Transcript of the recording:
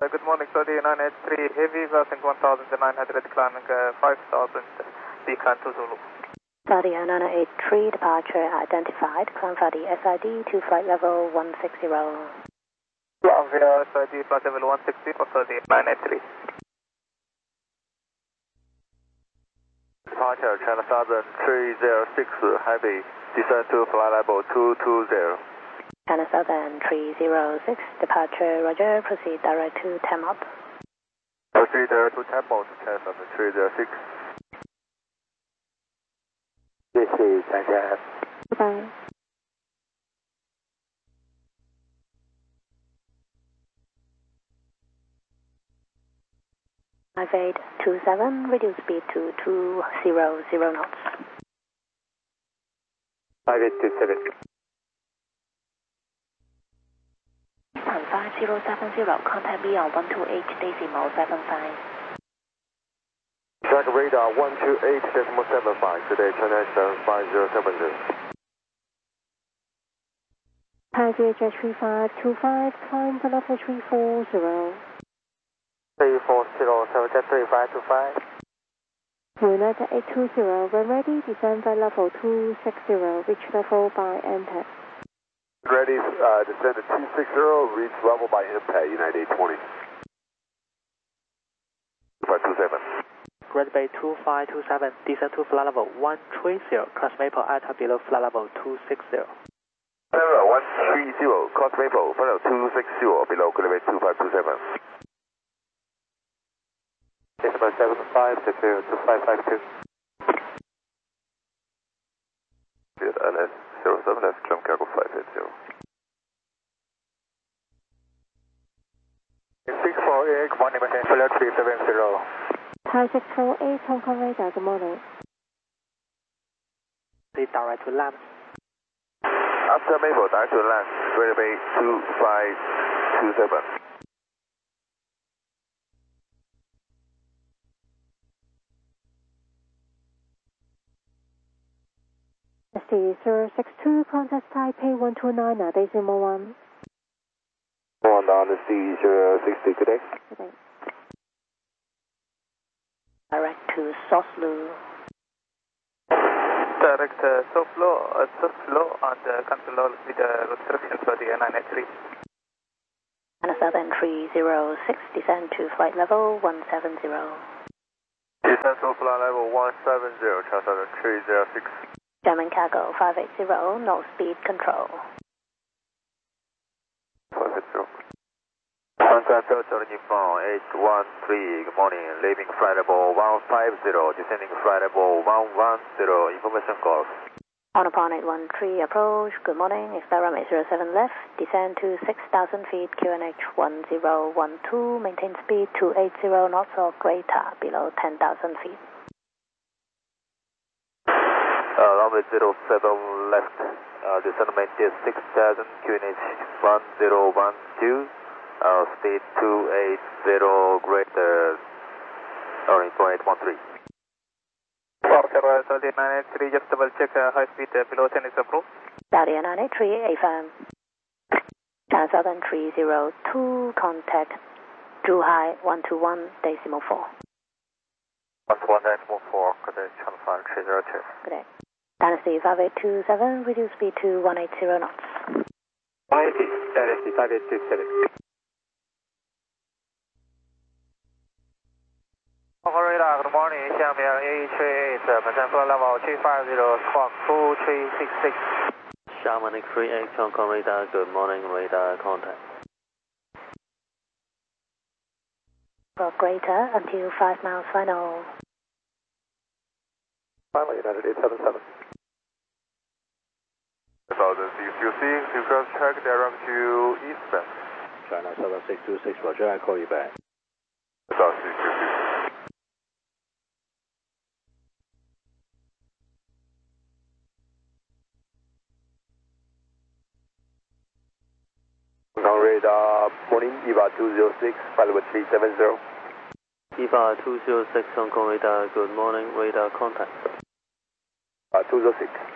Good morning, Saudi 983 Heavy, passing 1900, climbing 5000, decline to Zulu. Saudi 983, departure identified, climb for the SID to flight level 160. Climb via SID flight level 160 for Saudi 983. Departure China Southern 306 Heavy, descend to flight level 220. China Southern 306, departure, roger, proceed direct to Tamop. Proceed direct to Tamop, China Southern 306. This is China. Goodbye. Five 2827, reduce speed to 200 knots. 5827. 5070, contact me on 128.75. Track radar 128.75, today China 5070. Thai VHF 3525, climb for level 340. 340, 3525. United 820, when ready, descend by level 260, reach level by MPAC. Ready, descend to 260, reach level by impact, United 820. 2527. Red Bay 2527, descend to flight level 130, cross Maple Alta below flight level 260. 130, cross Maple, flight level 260, below Grade 2527. Decimal 75 to 2552. LS 07, that's jump cargo 580. 648, good morning, machine flight 370. Thai 648, Hong Kong radar, good morning. Proceed direct to land. After Maple, direct to land, Red Bay 2527. ST062, contact Taipei 129, decimal 1. 1 on the C060, good day. Good day. Direct to Soslu. Direct Soflo and cancel all with restrictions for the 983. China Southern 306, descend to flight level 170. Descend to flight level 170, China Southern 306. German cargo 580, no speed control. 580. Contact Delta Uniform 813, good morning, leaving flight level 150, descending flight level 110, information golf. On upon 813, approach, good morning, Xperum 807 left, descend to 6,000 feet, QNH 1012, maintain speed 280 knots or greater, below 10,000 feet. Runway 07 left, descend maintain 6,000, QNH 1012, speed 280, greater, running for 813. Saudi 983, just double check high speed below 10 is approved. Saudi 983, AFM. China Southern 302, contact Zhuhai 121, decimal 4. 121, decimal 4, good day, China Southern 302. Good day. Dynasty 5827, reduce speed to 180 knots. 180, Dynasty 5827. Hong Kong radar, good morning, Xiamen 838, maintain flight level 250, squawk 2366. Xiamen 838, Hong Kong radar, good morning, radar contact. For greater until 5 miles final. Finally, United 877. 1000 CQC, because track direct to eastbound. China Southern 626, roger, I call you back. 1000 CQC. Radar, morning, EVA 206, flight level 370. EVA 206, Hong Kong radar, good morning, radar contact. 206.